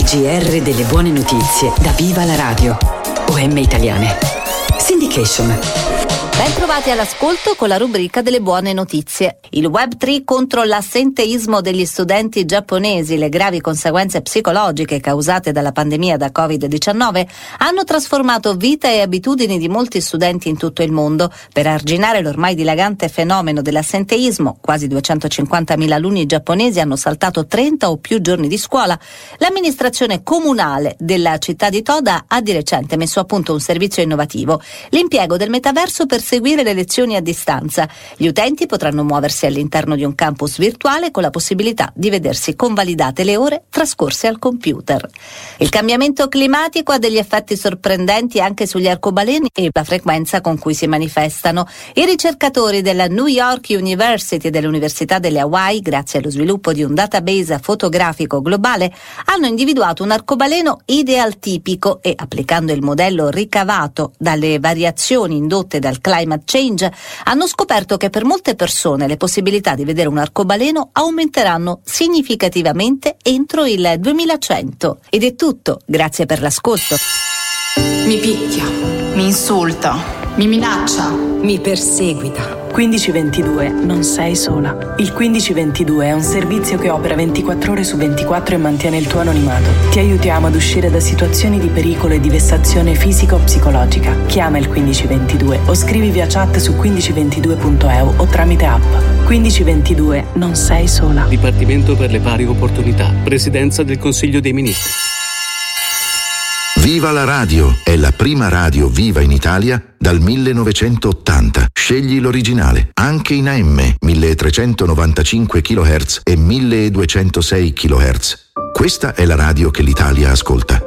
GR delle buone notizie da Viva la Radio. OM Italiane. Syndication. Ben trovati all'ascolto con la rubrica delle buone notizie. Il Web3 contro l'assenteismo degli studenti giapponesi, le gravi conseguenze psicologiche causate dalla pandemia da Covid-19 hanno trasformato vita e abitudini di molti studenti in tutto il mondo. Per arginare l'ormai dilagante fenomeno dell'assenteismo, quasi 250.000 alunni giapponesi hanno saltato 30 o più giorni di scuola. L'amministrazione comunale della città di Toda ha di recente messo a punto un servizio innovativo, l'impiego del metaverso per seguire le lezioni a distanza. Gli utenti potranno muoversi all'interno di un campus virtuale con la possibilità di vedersi convalidate le ore trascorse al computer. Il cambiamento climatico ha degli effetti sorprendenti anche sugli arcobaleni e la frequenza con cui si manifestano. I ricercatori della New York University e dell'Università delle Hawaii, grazie allo sviluppo di un database fotografico globale, hanno individuato un arcobaleno idealtipico e, applicando il modello ricavato dalle variazioni indotte dal climate change, hanno scoperto che per molte persone le possibilità di vedere un arcobaleno aumenteranno significativamente entro il 2100. Ed è tutto, grazie per l'ascolto. Mi picchia, mi insulta, mi minaccia, mi perseguita. 1522 non sei sola. Il 1522 è un servizio che opera 24 ore su 24 e mantiene il tuo anonimato. Ti aiutiamo ad uscire da situazioni di pericolo e di vessazione fisica o psicologica. Chiama il 1522 o scrivi via chat su 1522.eu o tramite app. 1522 non sei sola. Dipartimento per le pari opportunità. Presidenza del Consiglio dei Ministri. Viva la radio! È la prima radio viva in Italia dal 1980. Scegli l'originale, anche in AM, 1395 kHz e 1206 kHz. Questa è la radio che l'Italia ascolta.